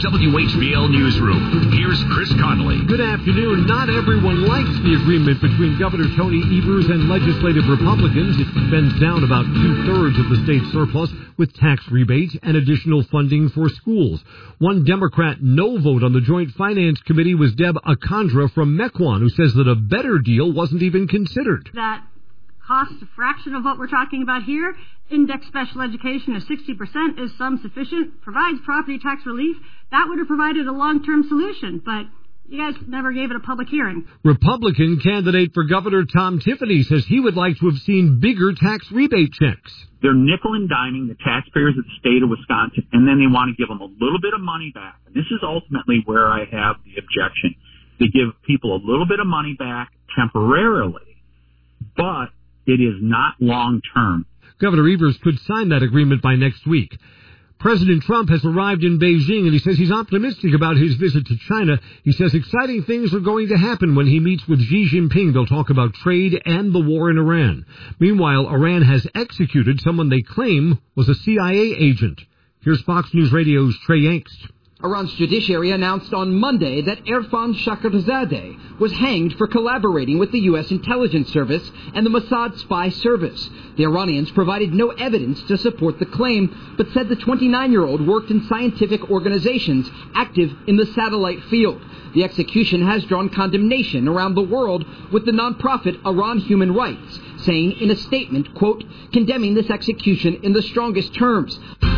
WHBL Newsroom. Here's Chris Connolly. Good afternoon. Not everyone likes the agreement between Governor Tony Evers and legislative Republicans. It spends down about 2/3 of the state surplus with tax rebates and additional funding for schools. One Democrat no vote on the Joint Finance Committee was Deb Akandra from Mequon, who says that a better deal wasn't even considered. That costs a fraction of what we're talking about here. Index special education of 60% is some sufficient, provides property tax relief. That would have provided a long-term solution, but you guys never gave it a public hearing. Republican candidate for governor Tom Tiffany says he would like to have seen bigger tax rebate checks. They're nickel and diming the taxpayers of the state of Wisconsin, and then they want to give them a little bit of money back. And this is ultimately where I have the objection. They give people a little bit of money back temporarily, but it is not long-term. Governor Evers could sign that agreement by next week. President Trump has arrived in Beijing, and he says he's optimistic about his visit to China. He says exciting things are going to happen when he meets with Xi Jinping. They'll talk about trade and the war in Iran. Meanwhile, Iran has executed someone they claim was a CIA agent. Here's Fox News Radio's Trey Yangst. Iran's judiciary announced on Monday that Irfan Shahrzadeh was hanged for collaborating with the U.S. intelligence service and the Mossad spy service. The Iranians provided no evidence to support the claim, but said the 29-year-old worked in scientific organizations active in the satellite field. The execution has drawn condemnation around the world, with the nonprofit Iran Human Rights saying in a statement, quote, condemning this execution in the strongest terms.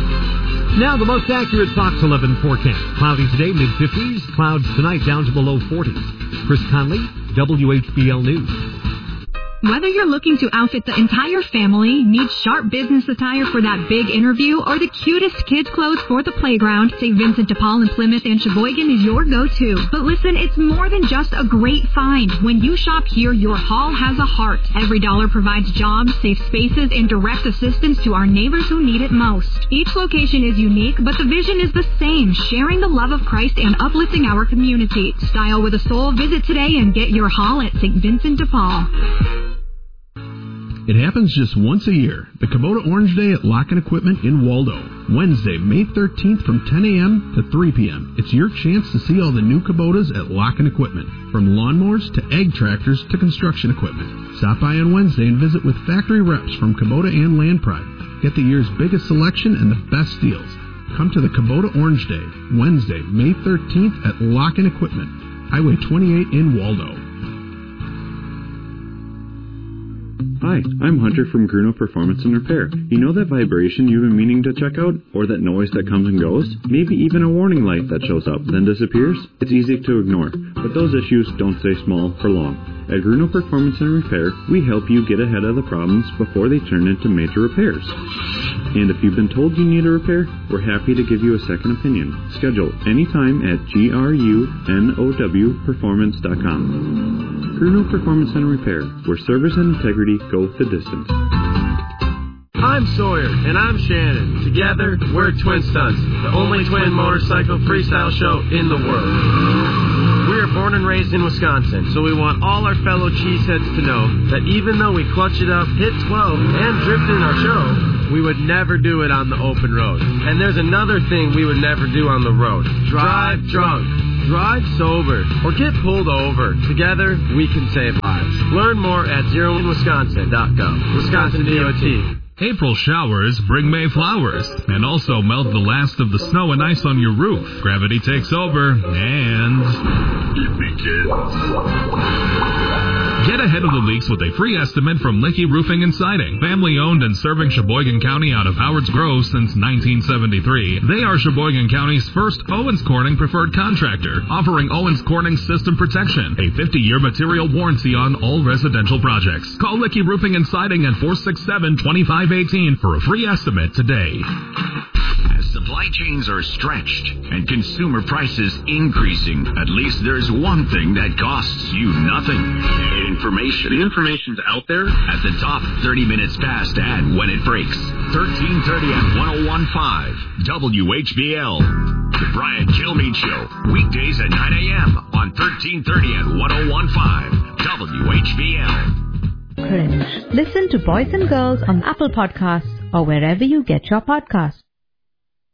Now the most accurate Fox 11 forecast. Cloudy today, mid-50s. Clouds tonight down to the low 40s. Chris Conley, WHBL News. Whether you're looking to outfit the entire family, need sharp business attire for that big interview, or the cutest kids' clothes for the playground, St. Vincent de Paul in Plymouth and Sheboygan is your go-to. But listen, it's more than just a great find. When you shop here, your haul has a heart. Every dollar provides jobs, safe spaces, and direct assistance to our neighbors who need it most. Each location is unique, but the vision is the same, sharing the love of Christ and uplifting our community. Style with a soul. Visit today and get your haul at St. Vincent de Paul. It happens just once a year, the Kubota Orange Day at Lock-In Equipment in Waldo. Wednesday, May 13th from 10 a.m. to 3 p.m. It's your chance to see all the new Kubotas at Lock-In Equipment, from lawnmowers to ag tractors to construction equipment. Stop by on Wednesday and visit with factory reps from Kubota and Land Pride. Get the year's biggest selection and the best deals. Come to the Kubota Orange Day, Wednesday, May 13th at Lock-In Equipment, Highway 28 in Waldo. Hi, I'm Hunter from Gruno Performance and Repair. You know that vibration you've been meaning to check out? Or that noise that comes and goes? Maybe even a warning light that shows up, then disappears? It's easy to ignore, but those issues don't stay small for long. At Gruno Performance and Repair, we help you get ahead of the problems before they turn into major repairs. And if you've been told you need a repair, we're happy to give you a second opinion. Schedule anytime at grunowperformance.com. Gruno Performance and Repair, where service and integrity go the distance. I'm Sawyer, and I'm Shannon. Together, we're Twin Stunts, the only twin motorcycle freestyle show in the world. We are born and raised in Wisconsin, so we want all our fellow cheeseheads to know that even though we clutch it up, hit 12, and drift in our show, we would never do it on the open road. And there's another thing we would never do on the road. Drive drunk. Drive sober. Or get pulled over. Together, we can save lives. Learn more at zeroinwisconsin.gov. Wisconsin DOT. April showers bring May flowers and also melt the last of the snow and ice on your roof. Gravity takes over and it begins. Get ahead of the leaks with a free estimate from Licky Roofing and Siding. Family owned and serving Sheboygan County out of Howard's Grove since 1973. They are Sheboygan County's first Owens Corning preferred contractor, offering Owens Corning system protection, a 50-year material warranty on all residential projects. Call Licky Roofing and Siding at 467-2518 for a free estimate today. As supply chains are stretched and consumer prices increasing, at least there's one thing that costs you nothing. Information. The information's out there at the top 30 minutes past and when it breaks. 1330 and 1015 WHBL. The Brian Kilmeade Show. Weekdays at 9 a.m. on 1330 and 1015 WHBL. Cringe. Listen to Boys and Girls on Apple Podcasts or wherever you get your podcasts.